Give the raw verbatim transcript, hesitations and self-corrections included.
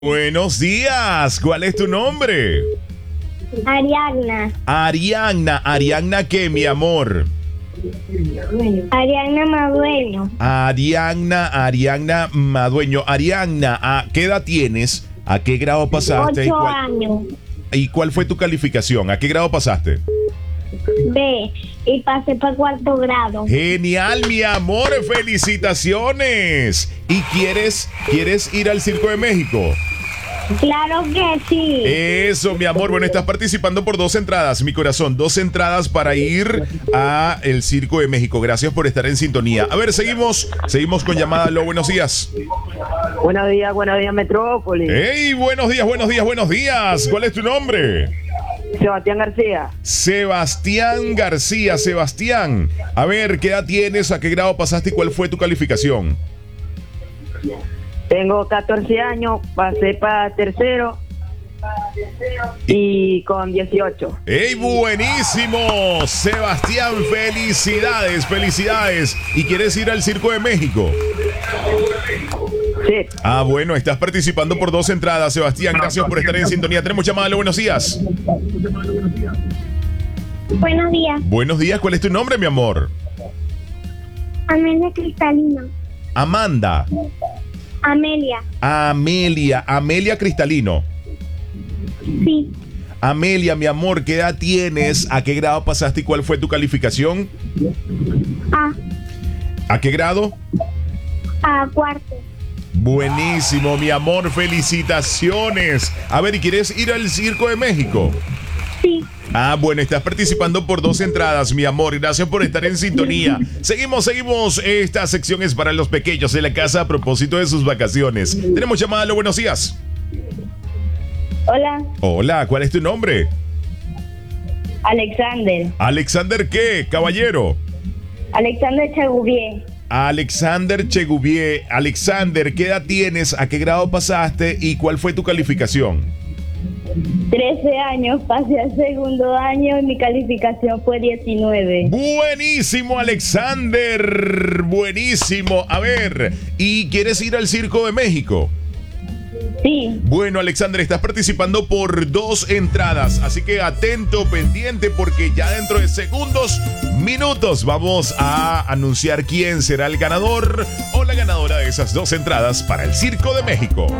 Buenos días, ¿cuál es tu nombre? Ariagna. Ariagna, Ariagna ¿qué, mi amor? Ariagna Madueño. Ariagna, Ariagna Madueño. Ariagna, ¿a qué edad tienes? ¿A qué grado pasaste? ¿Y Ocho cuál, años. ¿Y cuál fue tu calificación? ¿A qué grado pasaste? B. Y pasé para cuarto grado. Genial, mi amor, felicitaciones. ¿Y quieres, quieres ir al Circo de México? Claro que sí. Eso, mi amor. Bueno, estás participando por dos entradas, mi corazón. Dos entradas para ir a el Circo de México. Gracias por estar en sintonía. A ver, seguimos, seguimos con llamada. Aló, buenos días. Buenos días, buenos días, Metrópolis. Hey, buenos días, buenos días, buenos días. ¿Cuál es tu nombre? Sebastián García. Sebastián García. Sebastián, a ver, ¿qué edad tienes? ¿A qué grado pasaste y cuál fue tu calificación? Tengo catorce años, pasé para tercero y con dieciocho. ¡Ey, buenísimo! Sebastián, felicidades, felicidades. ¿Y quieres ir al Circo de México? Sí. Ah, bueno, estás participando por dos entradas, Sebastián. Gracias por estar en sintonía. Tenemos llamada. Aló, buenos días. Buenos días. Buenos días, ¿cuál es tu nombre, mi amor? Amelia Cristalino. Amanda. Amelia. Amelia, Amelia Cristalino. Sí. Amelia, mi amor, ¿qué edad tienes? ¿A qué grado pasaste y cuál fue tu calificación? A. ¿A qué grado? A cuarto. Buenísimo, mi amor, felicitaciones. A ver, ¿y quieres ir al Circo de México? Sí. Ah, bueno, estás participando por dos entradas, mi amor. Gracias por estar en sintonía. Seguimos, seguimos. Esta sección es para los pequeños de la casa a propósito de sus vacaciones. Tenemos llamada. Aló, buenos días. Hola. Hola, ¿cuál es tu nombre? Alexander. Alexander, ¿qué, caballero? Alexander Chegubier. Alexander Chegubier. Alexander, ¿qué edad tienes? ¿A qué grado pasaste? ¿Y cuál fue tu calificación? trece años, pasé al segundo año y mi calificación fue diecinueve. Buenísimo, Alexander. Buenísimo. A ver, ¿y quieres ir al Circo de México? Sí. Bueno, Alexander, estás participando por dos entradas, así que atento, pendiente, porque ya dentro de segundos, minutos, vamos a anunciar quién será el ganador o la ganadora de esas dos entradas para el Circo de México.